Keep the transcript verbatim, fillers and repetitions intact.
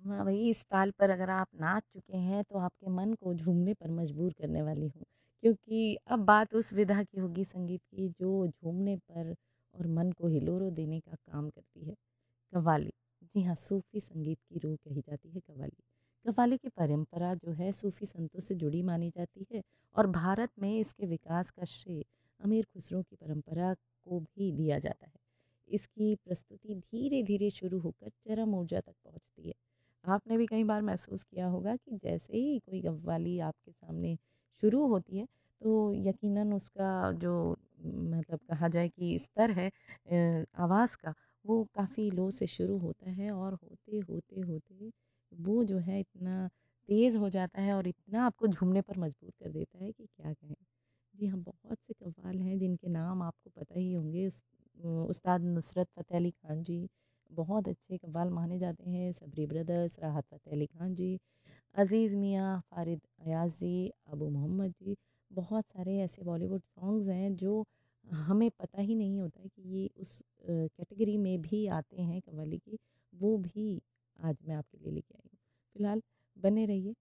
हाँ, वही इस ताल पर अगर आप नाच चुके हैं तो आपके मन को झूमने पर मजबूर करने वाली हूँ। क्योंकि अब बात उस विधा की होगी संगीत की जो झूमने पर और मन को हिलोरो देने का काम करती है। कव्वाली। जी हाँ, सूफ़ी संगीत की रूह कही जाती है कव्वाली। कव्वाली की परंपरा जो है सूफ़ी संतों से जुड़ी मानी जाती है और भारत में इसके विकास का श्रेय अमीर खुसरो की परंपरा को भी दिया जाता है। इसकी प्रस्तुति धीरे-धीरे शुरू होकर चरम ऊर्जा तक पहुँचती है। आपने भी कई बार महसूस किया होगा कि जैसे ही कोई कव्वाली आपके सामने शुरू होती है, तो यकीनन उसका जो मतलब कहा जाए कि स्तर है अ, आवाज़ का, वो काफ़ी लो से शुरू होता है और होते, होते, होते वो जो है इतना तेज़ हो जाता है और इतना आपको झूमने पर मजबूर कर देता है कि क्या कहें। जी हाँ, बहुत से कव्वाल हैं जिनके नाम आपको पता ही होंगे। उस अ, उस्ताद नुसरत फ़तेह अली खान जी बहुत अच्छे कव्वाल माने जाते हैं। सबरी ब्रदर्स, राहत फ़तेह अली खान जी, अज़ीज़ मियाँ, फ़ारिद अयाज़ जी, अबू मोहम्मद जी, बहुत सारे ऐसे बॉलीवुड सॉन्ग्स हैं जो हमें पता ही नहीं होता है कि ये उस अ, कैटेगरी में भी आते हैं कव्वाली की, वो भी आज मैं आपके लिए लेके आई हूँ। फ़िलहाल बने रहिए,